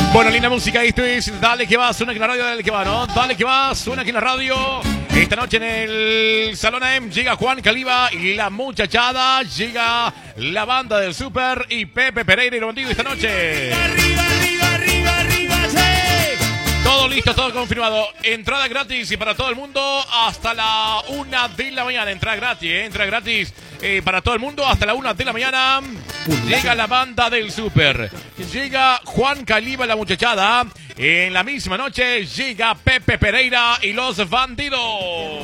Bueno, linda música, esto es Dale que va, suena aquí en la radio, dale que va, ¿no? Dale que va, suena aquí en la radio. Esta noche en el Salón AM llega Juan Caliba y la muchachada, llega la banda del Super y Pepe Pereira y los bandidos esta noche. Arriba, arriba, arriba, arriba, sí. Todo listo, todo confirmado. Entrada gratis y para todo el mundo hasta la 1 de la mañana. Entrada gratis para todo el mundo hasta la 1 de la mañana. Llega la banda del Super. Llega Juan Caliba, la muchachada. En la misma noche llega Pepe Pereira y los bandidos.